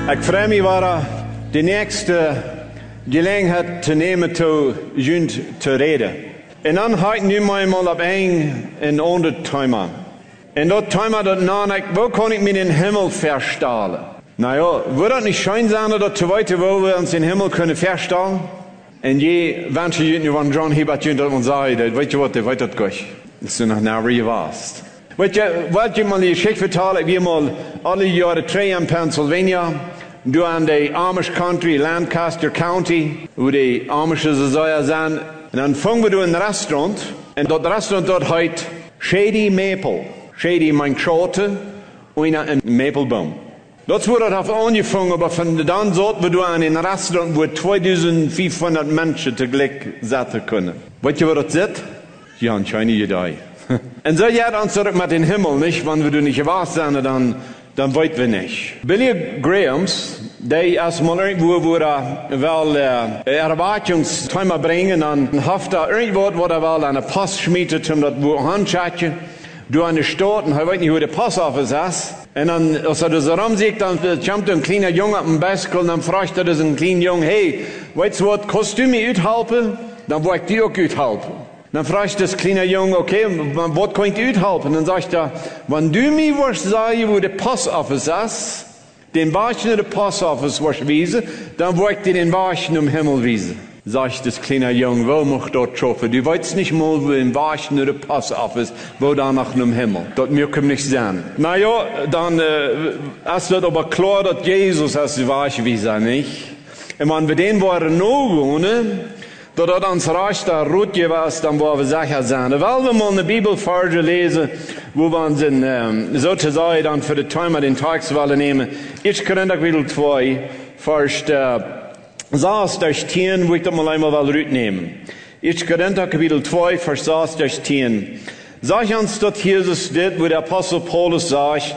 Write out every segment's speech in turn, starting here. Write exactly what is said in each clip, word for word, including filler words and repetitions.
Ich freue mich, war die nächste Gelegenheit zu nehmen, zu, zu reden. Und dann heute nehmen wir mal auf ein und andere Thema. Und das Thema, das nachdenkt, wo kann ich mir den Himmel verstellen? Naja, würde das nicht schön sein, dass zu weit, wo wir uns den Himmel können verstellen? Und je, wenn ich von John Hibbert und sage, weißt du was, der weiß das gar nicht. Das ist noch nach wie warst. Weißt du, wollt ihr mal die Geschichte vertellen, wie mal alle Jahre drei in Pennsylvania, du an der Amish Country, Lancaster County, wo die Amische Säuer sind. Und dann fangen wir in ein Restaurant, und das Restaurant dort heißt Shady Maple. Shady mein Schote und ein Maplebaum. Das wurde auf angefangen, aber von dann sollten wir du an ein Restaurant, wo zweitausendfünfhundert Menschen zu Glück sitzen können. Weißt du, was das ist? Ja, anscheinend Idee. Und so geht uns zurück mit dem Himmel, nicht? Wenn wir du nicht warst, dann, dann weit wir nicht. Billy Grahams, der erstmal irgendwo, wo er will, äh, Erwartungsthema bringen, dann hofft er irgendwo, wo er will, eine Post schmiedet, um das wo handschatchen. Du an der Stadt, und er weiß nicht, wo der Postoffice ist. Und dann, als er das rumsieht, dann kommt ein kleiner Junge auf den Bicycle, und dann fragt er das einen kleinen Jungen, hey, weißt du was, kannst du mir aushelfen? Dann wollte ich dir auch aushelfen. Dann fragt das kleine Junge, okay, was kann ich dir aushelfen? Dann sagt er, wenn du mir was sagen, wo der Postoffice ist, den Wagen in der Postoffice was wiesen, dann wollte ich dir den Wagen im Himmel wiesen. Sagt das kleine Junge, wo muss dort schaffen? Du weißt nicht mal, wo den Wagen in der Postoffice, wo da nach dem Himmel. Das mir kann nicht sein. Na ja, dann äh, ist das aber klar, dass Jesus als die Wagen wiesen, nicht? Und wenn wir den waren noch ohne, dass das uns Reich da rot gewesen, dann wollen wir sicher sein. Weil wir mal eine Bibelverse lesen, wo wir uns in, ähm, sozusagen dann für den Thema den Tagswahl nehmen. Ich kann Kapitel zwei, Vers äh, sechs durch zehn, wo ich das mal einmal rüt nehmen. Ich kann Kapitel zwei, Vers sechs durch zehn. Sag uns dort Jesus dit, wo der Apostel Paulus sagt,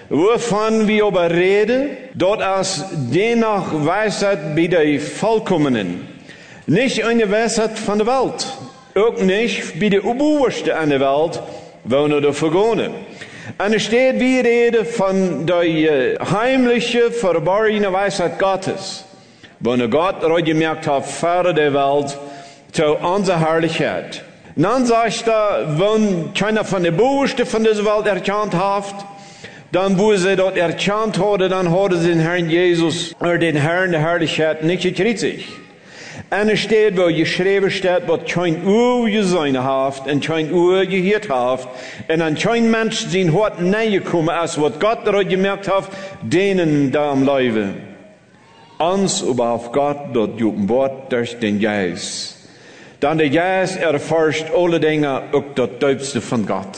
wovon wir aber reden, dort als dennoch Weisheit bei der Vollkommenen. Nicht eine Weisheit von der Welt, auch nicht bei der Oberste an der Welt, wo nur der Vergone. Und es steht, wir reden von der äh, heimlichen, verborgenen Weisheit Gottes, wo nur Gott gemerkt hat, vor der Welt, zu unserer Herrlichkeit. Und dann sagt er, wenn keiner von der Oberste von dieser Welt erkannt hat, dann wo sie dort erkannt wurde, dann hatte sie den Herrn Jesus, oder den Herrn der Herrlichkeit nicht gekriegt. Und es steht, wo geschrieben steht, was kein Uhr gesehen hat, und kein Uhr gehört hat, und an kein Mensch sein Hort näher gekommen ist, was Gott dort gemerkt hat, denen da am Leben. Uns aber auf Gott dort Wort durch den Geist. Dann der Geist erforscht alle Dinge, auch das Tiefste von Gott.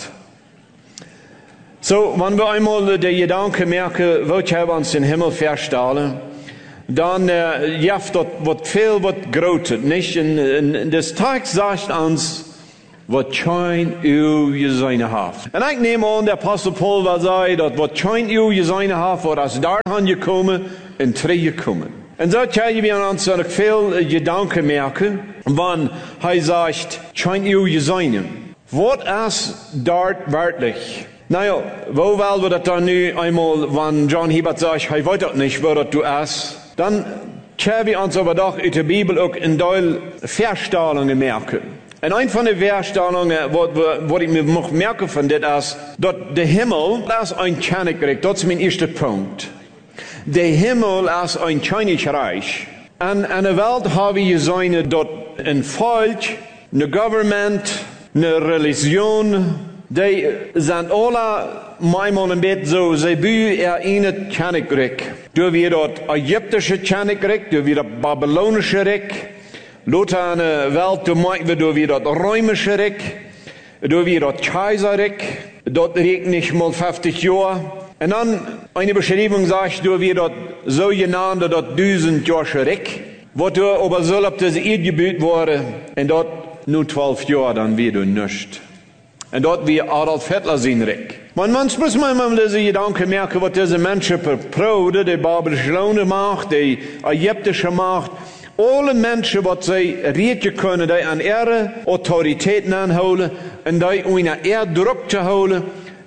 So, wenn wir einmal den Gedanken merken, wo wir uns den Himmel verstellen, dann äh, jaft dort wat viel wat groter, nicht? In, in, in des Tags sagt uns, wat kein Uhr gesehen hat. Und ich nehme an, der Apostel Paul war sei, dass wat kein Uhr gesehen hat, war aus daran gekommen und drei gekommen. Und so können wir uns noch viel Gedanken merken, wann er sagt, kein Uhr gesehen. Was ist dort wörtlich? Naja, wo wollen wir das dann nu einmal, wenn John Hibbert sagt, ich weiß das nicht, wo das du ist, dann können wir uns aber doch in der Bibel auch in Deul Verstellungen merken. Und eine von den Verstellungen, wo ich mir noch merke von das ist, dass der Himmel ist ein Königreich. Das ist mein erster Punkt. Der Himmel ist ein Königreich. Und in der Welt haben wir gesehen, dass ein Volk, eine Government, eine Religion, die sind alle manchmal ein bisschen so, sie bauen er ein Königreich. Du wie das ägyptische Königreich, du wie das babylonische Reich, Luther an der Welt, du meinst, du wie das römische Reich, du wie das Kaiserreich, dort reicht nicht mal fünfzig Jahre. Und dann eine Beschreibung sagt, du wie das so genannte, das tausendjährige Reich, wo du aber so auf das Erdgebiet wurde, und dort nur zwölf Jahre, dann wie du nicht. Und dort wie Adolf Hitler sein Reich. Man, manchmal muss man mal diese Gedanken merken, was diese Menschen verproden, die babylonische Macht, die ägyptische Macht, alle Menschen, was sie reden können, die an ihre Autoritäten anholen, und die einen Erdruck zu holen,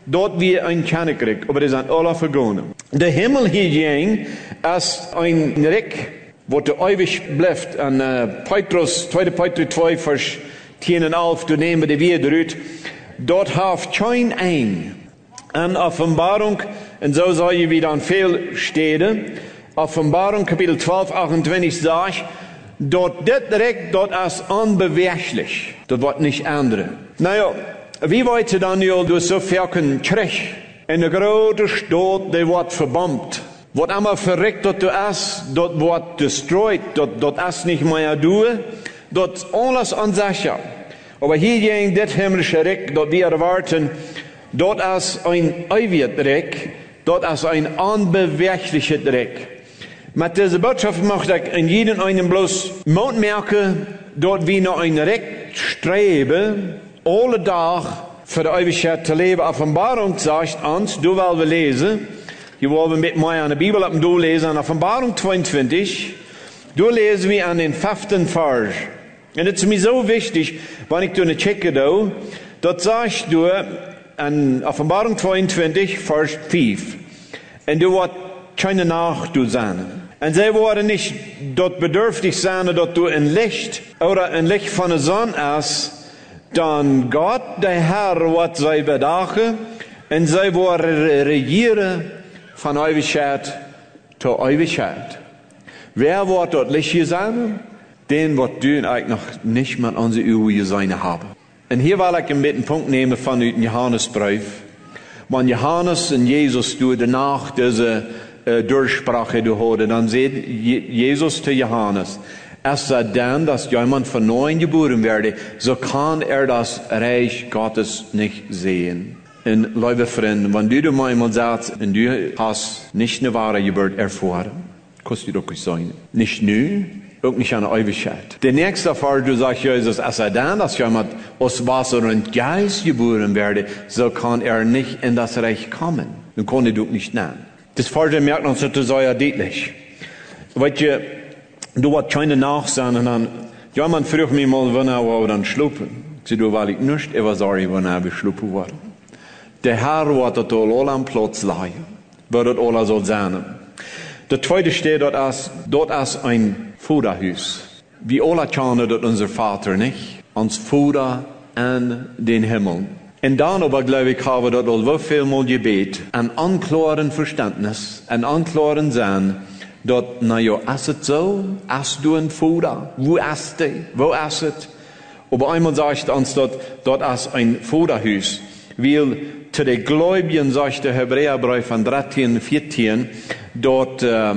dort wie ein Königreich, aber die sind alle vergangen. Der Himmel hier ging, als ein Reich, wo der ewig bleibt, an uh, Petrus, zweiter Petrus zwei, Vers zehn und elf, du nehmen die wieder ut, dort haft kein ein. An Offenbarung, und so soll je wieder an viel Städte, Offenbarung, Kapitel zwölf, achtundzwanzig, sagt, dort das Recht, dort ist unbeweglich. Das wird nicht ändern. Naja, wie weit dann ja durch so viel Krieg in der großen Stadt, die wird verbombt. Wird einmal verreckt, dort du ist, dort wird destroyed, dort, dort ist nicht mehr du, dort ist alles unsicher. Aber hier ging das himmlische Recht, dort wir erwarten, dort ist ein ewiges Recht, dort ist ein unbewegliches Recht. Mit dieser Botschaft möchte ich in jedem einen bloß Mut merken, dort wir noch ein Recht streben, alle Tag für die Ewigkeit zu leben. Offenbarung sagt uns, du willst wir lesen, hier wollen wir mit mir an der Bibel ab du lesen, an Offenbarung zweiundzwanzig, du lesen wir an den fünften Vers. Und das ist mir so wichtig, wenn ich da checke, da, dort sagst du, an Offenbarung zweiundzwanzig, Vers fünf, und du wirst keine Nacht du sein. Und sie wollen nicht dort bedürftig sein, dort du ein Licht oder ein Licht von der Sonne ist, dann Gott, der Herr, wird sie bedachen und sie wollen regieren von Ewigkeit zu Ewigkeit. Wer wird dort Licht hier sein? Den wird du eigentlich noch nicht mal unsere Uhr sein haben. Und hier will ich einen bitten Punkt nehmen von dem Johannesbrief. Wenn Johannes und Jesus du danach diese äh, Durchsprache du hatte, dann sagt Jesus zu Johannes, es sei denn, dass jemand von neuem geboren werde, so kann er das Reich Gottes nicht sehen. Und liebe Freunde, wenn du dir einmal sagst, und du hast nicht eine wahre Geburt erfahren, kannst du doch nicht sein. Nicht nur, auch nicht an der Ewigkeit. Der nächste Fall, du sagst, Jesus, es sei denn, dass jemand aus Wasser und Geist geboren werde, so kann er nicht in das Reich kommen. Dann kann er doch nicht nennen. Das Vater merkt uns das sehr deutlich. Weißt du, du wirst keine Nachsehen, und dann, jemand fragt mich mal, wann er war dann schlupen. Ich sage, du, weil ich nicht, ich war sorry, wann er beschlupen war. Der Herr wird das all am Platz leihen. Wird das all so sein. Der zweite steht dort als, dort als ein Vaterhaus. Wir alle kennen dort unser Vater, nicht? Uns Vater an den Himmel. Und dann aber, glaube ich, haben wir dort all so viel mal gebet, ein anklaren Verständnis, ein anklaren Sinn, dort, na ja, ist es so? Hast du ein Vater? Wo ist der? Wo ist es? Aber einmal sagt uns dort, dort ist ein Vaterhaus. Weil zu den Gläubigen sagt der Hebräerbrief von dreizehn, vierzehn, dort, äh,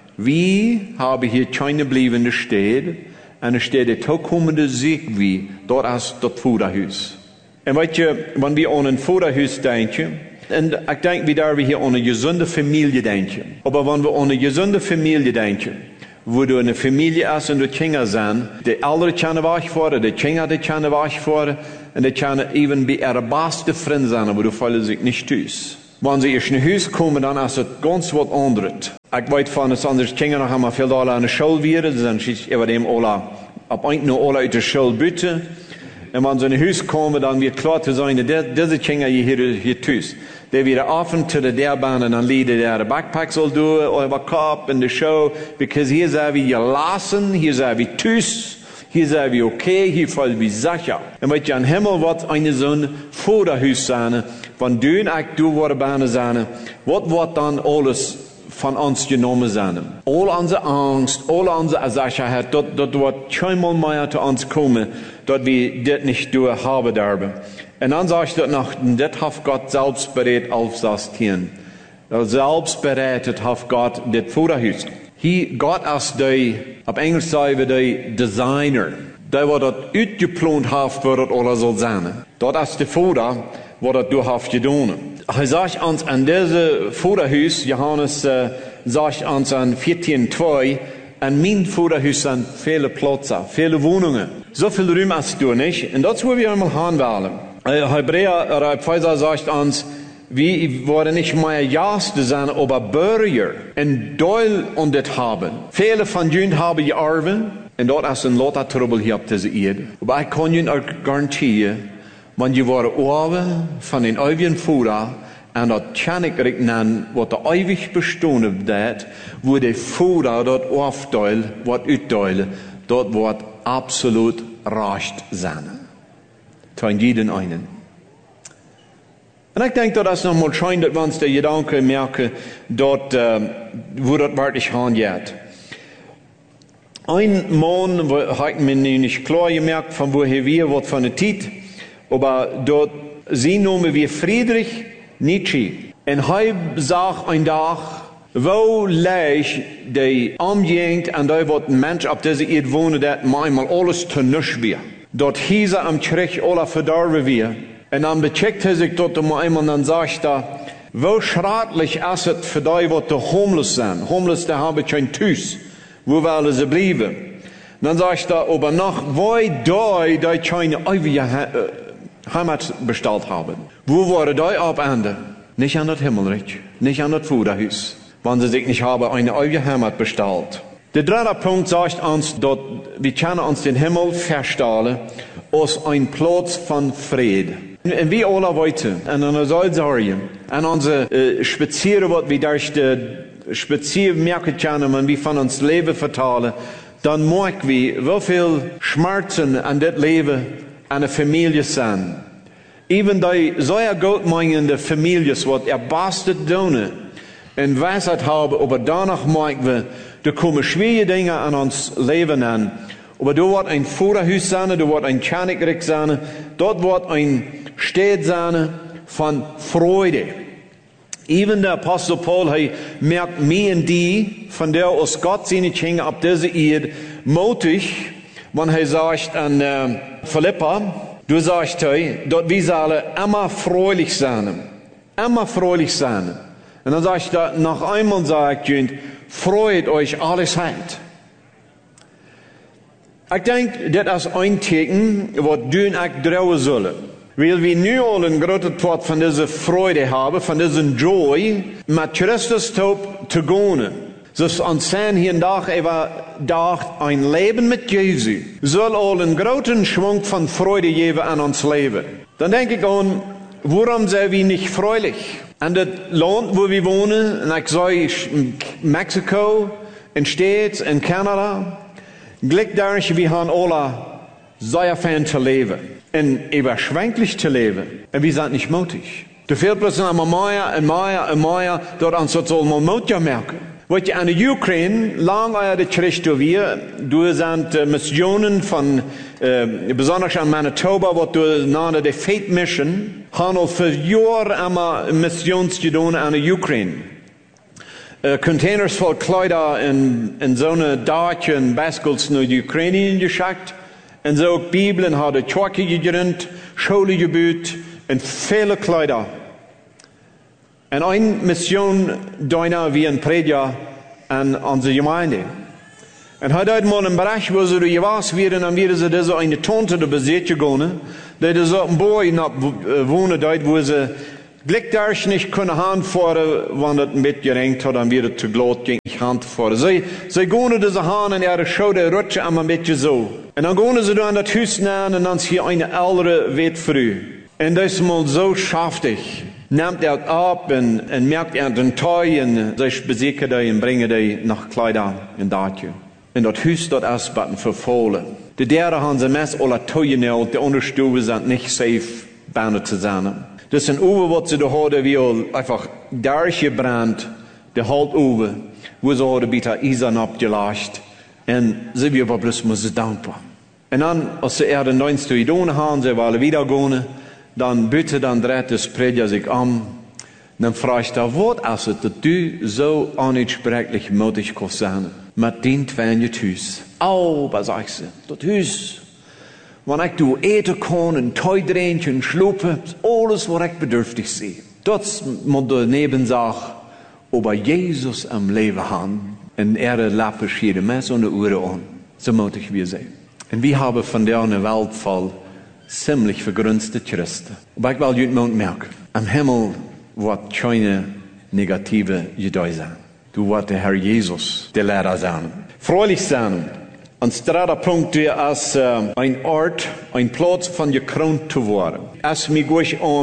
wie habe hier keine bleibende Städte, eine Städte tokommende Sieg wie, dort ist das Vaterhaus. Und weißt du, wenn wir an ein Vaterhaus denken, und ich denke, wie da wir hier an eine gesunde Familie denken. Aber wenn wir an eine gesunde Familie denken, wo du eine Familie hast und du Kinder sind, die Eltern können wegfahren, die Kinder die können wegfahren, und die können eben bei ihrer besten Freund sein, aber du fühlst dich nicht tüß. Wenn sie in ein Haus kommen, dann ist es ganz was anderes. Ich weiß von, dass andere Kinder noch einmal viel da an der Schule werden, dann schießt über dem alle, ab ein nur alle aus der Schule bitte. Und wenn sie in ein Haus kommen, dann wird klar zu sein, dass diese Kinder hier, hier tüß. Die wieder offen zu der Derbahn und dann liegen der Backpack soll du, euer Kopf in der Show, because hier sind wir gelassen, hier sind wir tüß, hier sind wir okay, hier fallen wir sicher. Und mit dem Himmel wird eine so ein Vaterhaus sein, wenn du und ich du worden Bahnen sein, was wird dann alles von uns genommen sein? All unsere Angst, all unsere Sicherheit, dort, dort wird keinmal mehr zu uns kommen, dort wir das nicht durchhaben dürfen. Und dann sagt er noch, das hat Gott selbst bereit auf das Tieren. Selbst bereitet hat Gott das Vaterhaus. Hier, Gott ist der, auf Englisch sagen wir der Designer. Der, der das ausgeplant hat, wird das alles so sein. Dort ist der Vater, der das du hast getan. Er sagt uns an diesem Vaterhaus, Johannes äh, sagt uns an vierzehn zwei, an mein Vaterhaus sind viele Plätze, viele Wohnungen. So viel Raum hast du nicht. Und das wollen wir einmal haben wollen. Hebräer, Pfizer sagt uns, wir wollen nicht mehr Jaste sein, aber Bürger in Teil und das haben. Viele von ihnen haben geerben, und dort ist ein Lotter Trouble hier auf dieser Erde. Aber ich kann Ihnen auch garantieren, wenn ihr wollt erben von den ewigen Vater, En dat kan ik rekenen wat de eeuwig bestående dat, wo de Vader dat afdeel, wat uitdelen, dat wordt absoluut recht zijn. Ten jeden einen. En ik denk dat dat nog mal schijnt, dat we ons de gedanken merken, dat, uh, wo dat wirklich handelt. Ein Mann hat mir nicht klar gemerkt, von woher wir, was von der Zeit, aber dort, sie nennen wir Friedrich Nietzsche. Und er sagt ein Tag, wo leicht die Umgehend und da wird ein Mensch auf dieser Erde wohnen, der manchmal alles zu nichts wird. Dort hieß er am Krieg alle verdorben wird. Und dann becheckt er sich dort einmal und dann sagt er, wo schrecklich ist es für die, die homeless sind. Homeless, die haben kein Tüß. Wo wollen sie bleiben? Dann sagt er, aber noch, wo die, die keine ewige Heimat bestellt haben. Wo waren die ab Ende? Nicht an das Himmelreich, nicht an das Vaterhaus, wenn sie sich nicht haben eine ewige Heimat bestellt. Der dritte Punkt sagt uns, dass wir können uns den Himmel feststellen als ein Platz von Frieden. Und wir alle heute, und an unserer Sorge, an unsere äh, Spazieren, was wir durch die Spazier merken können, wenn wir von uns Leben vertalen, dann merken wir, wie viel Schmerzen an das Leben einer Familie sind. Even die sehr gut meinende Familien, die erbastet tun und Weisheit haben, aber danach merken wir, da kommen schwere Dinge an uns Leben an. Aber da wird ein Vaterhaus sein, da wird ein Königreich sein, dort wird ein Stadt sein von Freude. Even der Apostel Paul, er merkt mir und die, von der aus Gott seine Kinder ab dieser Erde, mutig, wenn er sagt an äh, Philippa, du sagst, hey, dort wir sollen immer fröhlich sein. Immer fröhlich sein. Und dann sagt er, noch einmal sagt er, freut euch alles Zeit. Ich denke, das ist ein Teken, was du und ich trauen sollen. Weil wir nu al een grote part van deze Freude haben, von diesem Joy, mit Christus zu gehen. Dus an zijn hier dag even dacht, ein Leben mit Jesus soll al einen großen Schwung von Freude geben an uns Leben. Dann denke ich an, warum sind wir nicht fröhlich? An das Land, wo wir wohnen, und ich sage, in Mexiko, in States, in Kanada, Glück dadurch, wir haben alle sehr fern zu leben. Und überschwänglich zu leben. Und wir sind nicht mutig. Du fehlt plötzlich einmal mehr, und mehr, und mehr, dort an so soll man Mut merken. Wat je aan de Ukraine, lang er de Christ wir, du sind äh, Missionen von, äh, besonders an Manitoba, wat du nahe der Faith Mission, haben für Jahre einmal Missionsgedonen an der Ukraine. Äh, Containers voll Kleider in, in so eine Dörtchen in Baskels nach der Ukraine geschickt. Und so Bibeln hat er Twerke gegründet, Schule gebaut und viele Kleider. Und eine Mission deiner wie ein Prediger an unsere Gemeinde. Und heute hat mal einen Bereich, wo sie gewas werden, dann werden sie diese eine Tante da besitzt gegangen, die so ein Boy nach wohnen dort, wo sie Glücklich nicht können Hand fahren, wenn das ein bisschen gerenkt hat, dann wird es zu glatt, ging ich Hand fahren. Sie, sie gehen diese Hand in ihre Schulter, rutschen einmal ein bisschen so. Und dann gehen sie da an das Haus nahe und dann ist hier eine ältere wird früh. Und das ist mal so schaftig. Nimmt er ab und, und merkt er den Teu und sich besiegt er und bringt er nach Kleider in Datje. Und das Haus dort ausbatten verfohlen. Die Dere haben sie meist alle Teuer und die Unterstufe sind nicht safe, Beine zu sein. Das sind Uwe, was sie da haben, wie einfach durchgebrannt, der halt Uwe, wo sie haben bitte Eisen abgelascht. Und sie wir bloß muss sie dankbar. Und dann, als sie er den neunsten Idone haben, sie wollen wieder gehen, dann bitte dann dreht das Prediger sich an. Dann fragt er, was ist es, dass du so unsprechlich mutig kannst sein, mit den Tränen Hüs. Oh, was sagst du, das Hüs. Wenn ich du eten kann, ein Teudrähnchen, schlupen, alles, was ich bedürftig sehe. Das muss der Nebensache, aber Jesus am Leben haben, und er lappe jede Mess und Uhr an. So mutig wir sein. Und wir haben von der Welt voll ziemlich vergrünzte Christen. Aber ich will heute Morgen merken, am Himmel wird keine negative Gedei sein. Du wirst der Herr Jesus, der Lehrer sein. Freulich sein. Ein dritter Punkt ist äh, ein Ort, ein Platz von gekrönt zu werden. Als wir gleich an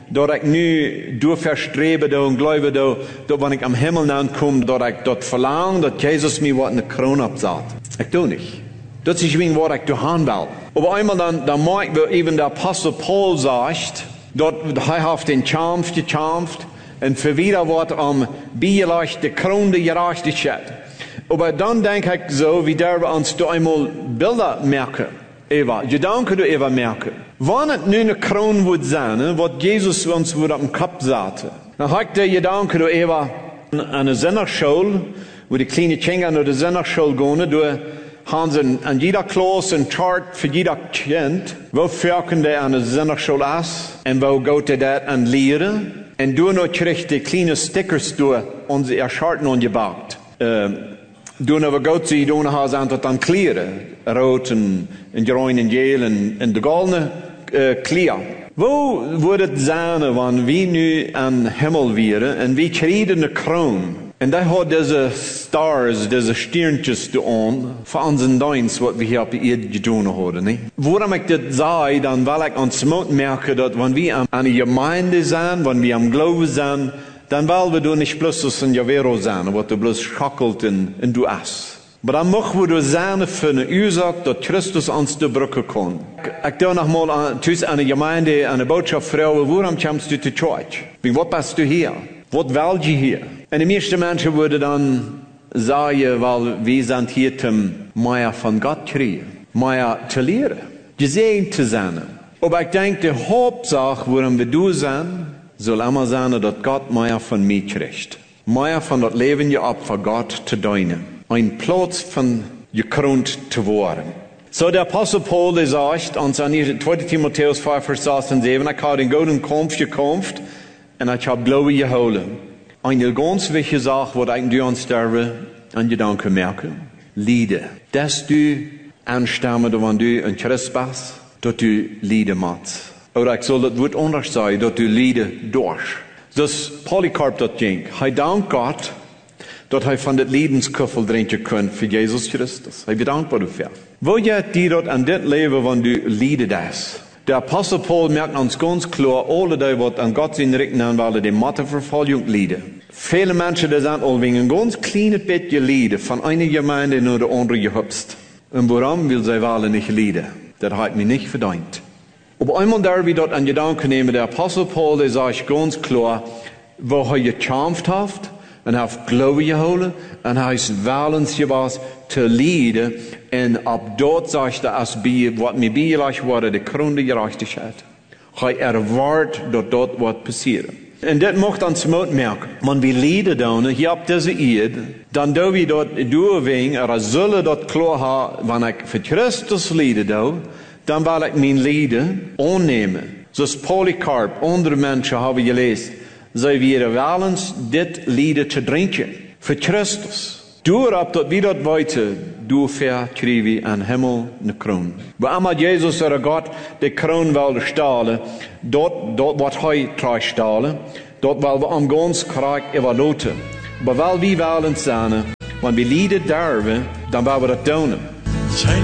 dat ik nu door verstreben do en glaube do, dat wanneer ik am Himmel aankom, dat ik dat verlang, dat Jezus mij wat in de kroon opzet. Ik doe niet. Dat is gewoon wat ik doen wil. Op einmal dan, dan merken we even de apostel Paul zegt, dat hij heeft den Kampf gekämpft en verwieder wordt om bijgelegd de kroon de gerechtigheid. Aber dann denke ich so, wie der wir uns da einmal Bilder merken. Eva, Gedanken du Eva merken. Wann es nu eine Krone wird sein, was Jesus uns wird auf den Kopf sagte, dann hat der Gedanke du Eva an eine Sennerschule, wo die kleinen Kinder an der Sennerschule gehen, du haben sie an jeder Klasse ein Chart für jeder Kind, wo führen die an der Sennerschule ist, und wo geht der das an lehren, und du noch kriegst die kleinen Stickers durch unsere Charten angebracht. Ähm, Doen we goed zien, doen we haar aan tot aan kleren. Rood en, en groen en geel en, en de goldene uh, kleur. Wo wordt het zijn, wanneer we nu aan hemel wieren en we krijgen een kroon. En daar had deze stars, deze sterntjes aan, voor onze dienst, wat we hier op de aarde gedaan hadden. Nee? Waarom ik dit zei, dan wil ik ons moeten merken, dat wanneer we aan de gemeinde zijn, wanneer we aan geloven zijn, dan willen we doen niet bloos een javero zijn, wat du bloos schakkelt en, en du as. Maar dan mogen we door zijn voor een oorzaak dat Christus ons de bruggen kon. Ik, ik doe nog mal aan, thuis aan de gemeinde, aan de boodschap vrouwen, waarom komst du te church? Wat bist du hier? Wat wil je hier? En de meeste mensen worden dan zeggen, wel, we zijn hier om meer van God te krijgen, meer te leren, gezegend te zijn. Maar ik denk, de hoofdzaak waarom we doen zijn, soll immer sein, dass Gott mehr von mir kriegt. Mehr von das Leben je ab für Gott zu dienen. Ein Platz von gekrönt zu werden. So der Apostel Paul, der sagt, und an zweiter Timotheus vier, Vers sechs und sieben, ich habe den guten Kampf gekämpft und ich habe Glaube geholt. Eine ganz wichtige Sache, was ich dir sterben und Gedanken merken. Liebe. Dass du anstammen, wenn du in Christus bist, dass du Liebe machst. Oder ik zal het woord anders zeggen, dat u lieden durch. Dus Polycarp dat ging. Hij dankt God, dat hij van dit ledenskeuvel drinken kan voor Jezus Christus. Hij bedankt voor u veel. Wil je die dat aan dit leven van u lieden is? De apostel Paul merkt ons ganz klar, alle die wat aan God zijn richten aan willen, die mattenvervolging lieden. Viele mensen die zijn al wegen een ganz klein beetje lieden, van een gemeinde naar de andere gehupst. En waarom wil zij willen niet lieden? Dat heeft mij niet verdient. Op einmal daar we dat aan gedanken nemen, der Apostel Paul, der sagt ganz klar, wo hij gekämpft heeft, en hij heeft Glaube gehouden, en hij is willens geweest te leiden, en op dat zegt hij, als bij, wat mij bijgelegd wordt, de kroon der gerechtigheid. Hij erwaart dat dat wat passeren. En dit mocht ons moed merken. Want we leiden dan, hier op deze aarde, dan doen we dat doorwegen, er zullen dat klaar hebben, wanneer ik voor Christus leiden doe, dan wil ik mijn leden aannemen. Zoals Polycarp, andere mensen hebben gelezen. Zij willen wel eens dit leden te drinken. Voor Christus. Doorop dat we dat weten, doorver krijgen we aan hemel een kroon. Waarom Jezus er God de kroon wilde stalen, dat, dat wat hij krijgt stalen, dat wil we aan ons krijgen evalueren. Maar wel wie willen zijn, want we leden daar, dan willen we dat doen.